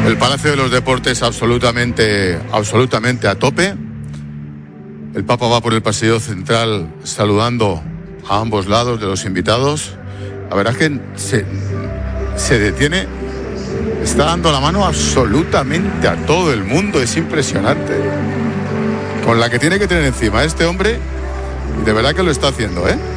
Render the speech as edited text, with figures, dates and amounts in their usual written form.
El Palacio de los Deportes absolutamente a tope. El Papa va por el pasillo central saludando a ambos lados de los invitados. La verdad es que se detiene, está dando la mano absolutamente a todo el mundo. Es impresionante con la que tiene que tener encima este hombre, y de verdad que lo está haciendo, ¿eh?